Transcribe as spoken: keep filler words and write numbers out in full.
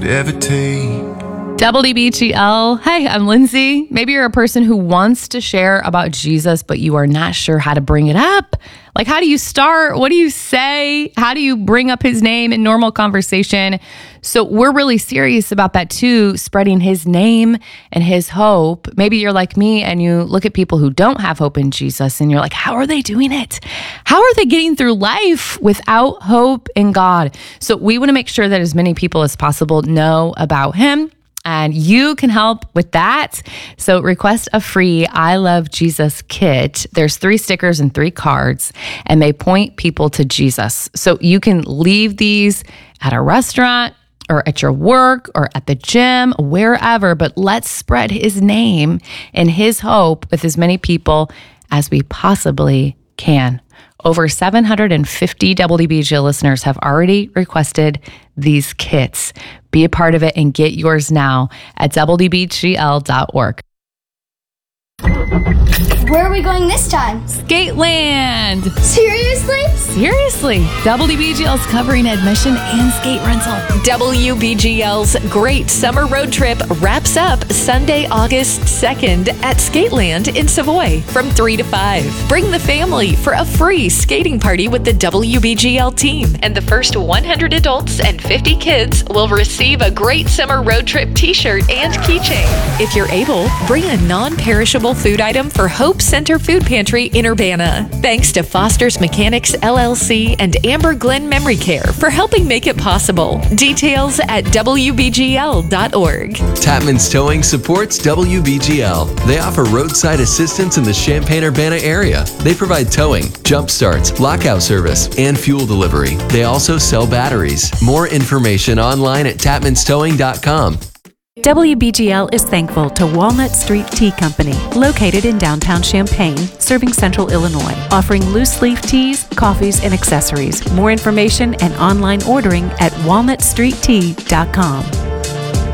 ever take. W D B G L. Hey, I'm Lindsay. Maybe you're a person who wants to share about Jesus, but you are not sure how to bring it up. Like, how do you start? What do you say? How do you bring up his name in normal conversation? So we're really serious about that too, spreading his name and his hope. Maybe you're like me and you look at people who don't have hope in Jesus and you're like, how are they doing it? How are they getting through life without hope in God? So we want to make sure that as many people as possible know about him. And you can help with that. So request a free I Love Jesus kit. There's three stickers and three cards, and they point people to Jesus. So you can leave these at a restaurant or at your work or at the gym, wherever, but let's spread his name and his hope with as many people as we possibly can. Over seven hundred fifty W D B G L listeners have already requested these kits. Be a part of it and get yours now at W D B G L dot org. Where are we going this time? Skateland. Seriously? Seriously. W D B G L's covering admission and skate rental. W B G L's great summer road trip wraps up Sunday, August second at Skateland in Savoy from three to five. Bring the family for a free skating party with the W B G L team. And the first one hundred adults and fifty kids will receive a great summer road trip t-shirt and keychain. If you're able, bring a non-perishable food item for Hope Center Food Pantry in Urbana. Thanks to Foster's Mechanics L L C and Amber Glen Memory Care for helping make it possible. Details at W B G L dot org. Tapman's Towing supports W B G L. They offer roadside assistance in the Champaign-Urbana area. They provide towing, jump starts, lockout service, and fuel delivery. They also sell batteries. More information online at Tapmans Towing dot com. W B G L is thankful to Walnut Street Tea Company, located in downtown Champaign, serving central Illinois, offering loose leaf teas, coffees, and accessories. More information and online ordering at walnut street tea dot com.